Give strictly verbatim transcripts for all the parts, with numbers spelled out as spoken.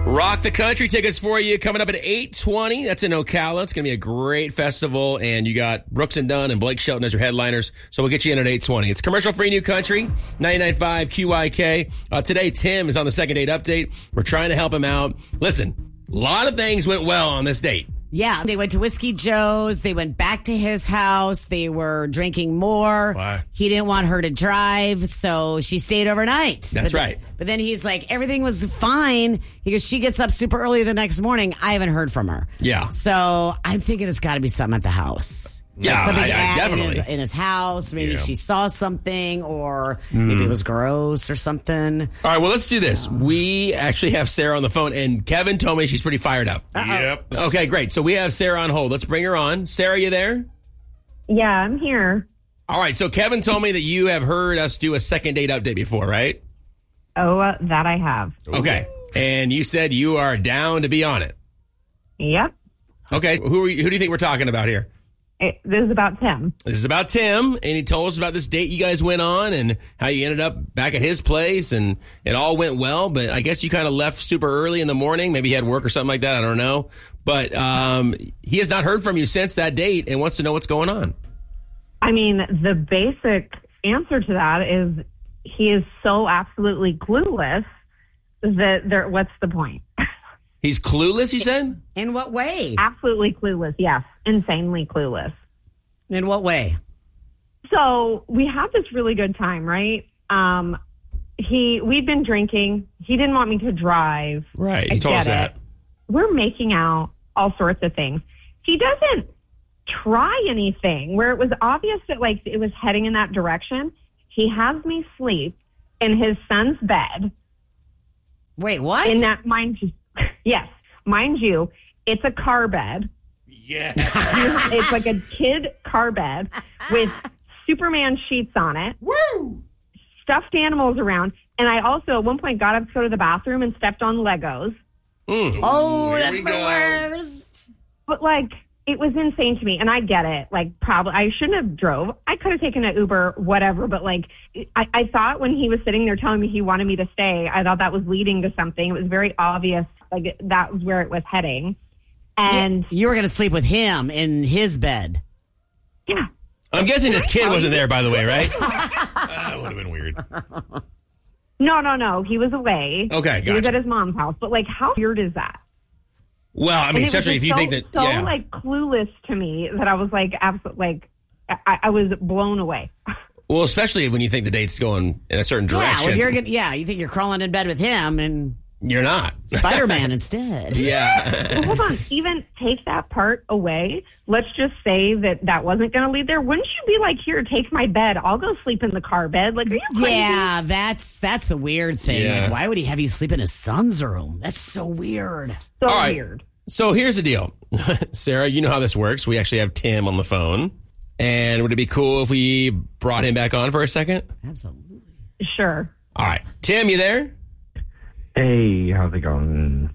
Rock the Country tickets for you coming up at eight twenty. That's in Ocala. It's going to be a great festival, and you got Brooks and Dunn and Blake Shelton as your headliners, so we'll get you in at eight twenty. It's commercial-free New Country, ninety-nine point five Q I K. Uh, today, Tim is on the second date update. We're trying to help him out. Listen, a lot of things went well on this date. Yeah, they went to Whiskey Joe's. They went back to his house. They were drinking more. Why? He didn't want her to drive, so she stayed overnight. That's but right. Then, but then he's like, everything was fine. He goes, she gets up super early the next morning. I haven't heard from her. Yeah. So I'm thinking it's got to be something at the house. Yeah, like something I- I at- definitely. In his, in his house. Maybe Yeah. she saw something, or maybe it was gross or something. All right, well, let's do this. We actually have Sarah on the phone, and Kevin told me she's pretty fired up. Yep. Okay, great. So we have Sarah on hold. Let's bring her on. Sarah, you there? Yeah, I'm here. All right, so Kevin told me that you have heard us do a second date update before, right? Oh, uh, that I have. Okay. And you said you are down to be on it. Yep. Okay, who are you, who do you think we're talking about here? It, this is about Tim. This is about Tim, and he told us about this date you guys went on and how you ended up back at his place, and it all went well, but I guess you kind of left super early in the morning. Maybe he had work or something like that. I don't know. But um, he has not heard from you since that date and wants to know what's going on. I mean, the basic answer to that is he is so absolutely clueless that there. What's the point? He's clueless, you said? In what way? Absolutely clueless. Yes, insanely clueless. In what way? So we had this really good time, right? Um, he we'd been drinking. He didn't want me to drive. Right. I He told get us that. it. We're making out, all sorts of things. He doesn't try anything where it was obvious that like it was heading in that direction. He has me sleep in his son's bed. Wait, what? In that, mind you, yes, mind you, it's a car bed. Yeah. It's like a kid car bed with Superman sheets on it. Woo! Stuffed animals around. And I also at one point got up to go to the bathroom and stepped on Legos. Mm. Oh, Here that's we the go. worst. But like, it was insane to me. And I get it. Like, probably, I shouldn't have drove. I could have taken an Uber, whatever. But like, I, I thought when he was sitting there telling me he wanted me to stay, I thought that was leading to something. It was very obvious. Like, that was where it was heading. And You were going to sleep with him in his bed. yeah. I'm guessing this kid wasn't there, by the way, right? That would have been weird. No, no, no. He was away. Okay, He was gotcha. at his mom's house. But like, how weird is that? Well, I mean, And it was especially if just you so, think that, so yeah. like clueless to me that I was like, absolutely, like, I, I was blown away. Well, especially when you think the date's going in a certain Yeah, direction. when you're gonna, yeah, you think you're crawling in bed with him and You're not. Spider-Man instead. Yeah. Well, hold on. Even take that part away. Let's just say that that wasn't going to lead there. Wouldn't you be like, here, take my bed. I'll go sleep in the car bed. Like, are you crazy? Yeah, that's that's the weird thing. Yeah. Like, why would he have you sleep in his son's room? That's so weird. So All right. weird. So here's the deal. Sarah, you know how this works. We actually have Tim on the phone. And would it be cool if we brought him back on for a second? Absolutely. Sure. All right. Tim, you there? Hey, how's it going?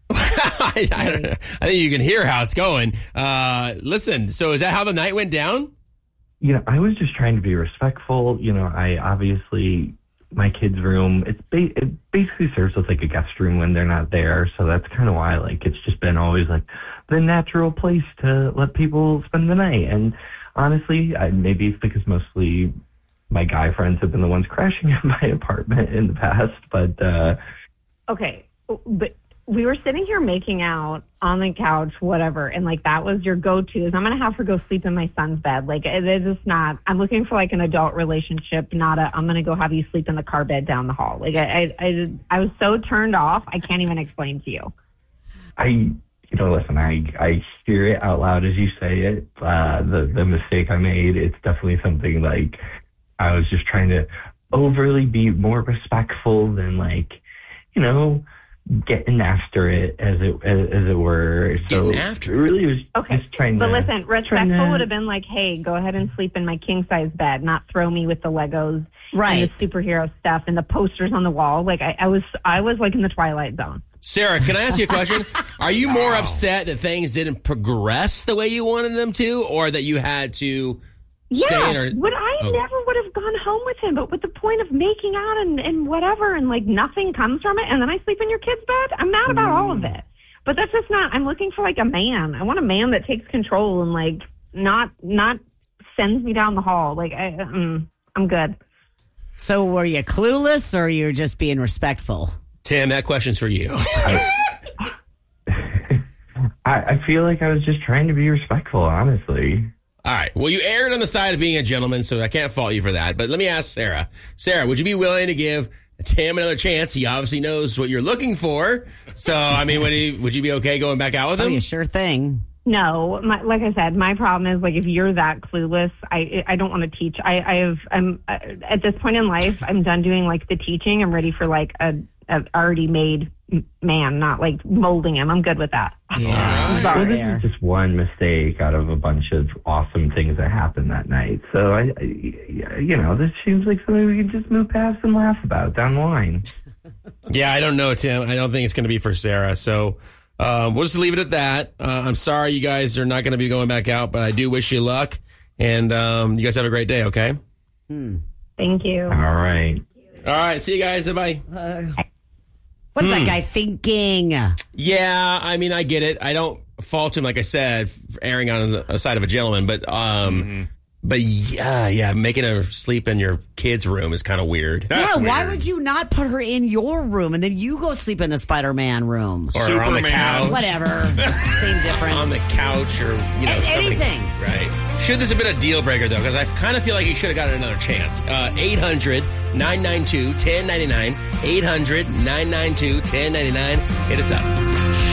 I, I don't know. I think you can hear how it's going. Uh, listen, so is that how the night went down? You know, I was just trying to be respectful. You know, I obviously, my kid's room, it's ba- it basically serves as like a guest room when they're not there. So that's kind of why, like, it's just been always like the natural place to let people spend the night. And honestly, I, maybe it's because mostly my guy friends have been the ones crashing at my apartment in the past. But, uh, Okay. But we were sitting here making out on the couch, whatever. And like, that was your go-to is I'm going to have her go sleep in my son's bed. Like, it is just not, I'm looking for like an adult relationship, not a, I'm going to go have you sleep in the car bed down the hall. Like, I, I, I, I was so turned off. I can't even explain to you. I, you know, listen, I, I hear it out loud as you say it. Uh, the, the mistake I made, it's definitely something like I was just trying to overly be more respectful than like, you know, getting after it as it, as, as it were. So Getting after it really was Okay. just trying But to. listen, respectful trying to- would have been like, hey, go ahead and sleep in my king size bed, not throw me with the Legos Right. and the superhero stuff and the posters on the wall. Like I, I was, I was like in the Twilight Zone. Sarah, can I ask you a question? Are you more upset that things didn't progress the way you wanted them to, or that you had to Yeah, staying or would I oh. never would have gone home with him, but with the point of making out and, and whatever, and like nothing comes from it, and then I sleep in your kid's bed. I'm mad about mm. all of it. But that's just not. I'm looking for like a man. I want a man that takes control and like not not sends me down the hall. Like I, mm, I'm good. So were you clueless, or you're just being respectful? Tim, that question's for you. I, I feel like I was just trying to be respectful, honestly. All right. Well, you erred on the side of being a gentleman, so I can't fault you for that. But let me ask Sarah. Sarah, would you be willing to give Tim another chance? He obviously knows what you're looking for. So, I mean, would, he, would you be okay going back out with him? Oh, yeah, sure thing. No, my, like I said, my problem is like if you're that clueless, I I don't want to teach. I I have I'm uh, at this point in life, I'm done doing like the teaching. I'm ready for like a, a already made man, not like molding him. I'm good with that. Yeah, well, right this there. is just one mistake out of a bunch of awesome things that happened that night. So I, I you know, this seems like something we can just move past and laugh about down the line. Yeah, I don't know, Tim. I don't think it's going to be for Sarah. So. Uh, we'll just leave it at that. Uh, I'm sorry you guys are not going to be going back out, but I do wish you luck. And um, you guys have a great day, okay? Hmm. Thank you. All right. All right. See you guys. Bye. Uh, what's Hmm. that guy thinking? Yeah, I mean, I get it. I don't fault him, like I said, for erring on the side of a gentleman. But, um, mm-hmm. but yeah, yeah, making her sleep in your kid's room is kind of weird. That's yeah, weird. why would you not put her in your room and then you go sleep in the Spider-Man room? Or Superman. on the couch. Whatever. Same difference. On the couch or, you know, A- something. anything. Right. Should this have been a deal breaker, though? Because I kind of feel like he should have gotten another chance. Uh, eight hundred nine nine two one zero nine nine. eight hundred nine nine two one zero nine nine. Hit us up.